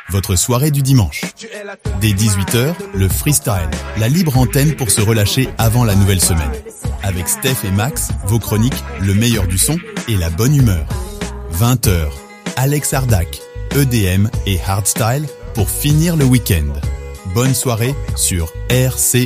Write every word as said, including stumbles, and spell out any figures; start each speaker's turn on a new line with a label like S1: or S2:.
S1: votre soirée du dimanche. Dès dix-huit heures, le freestyle, la libre antenne pour se relâcher avant la nouvelle semaine. Avec Steph et Max, vos chroniques, le meilleur du son et la bonne humeur. vingt heures, Alex Ardac, E D M et Hardstyle pour finir le week-end. Bonne soirée sur R C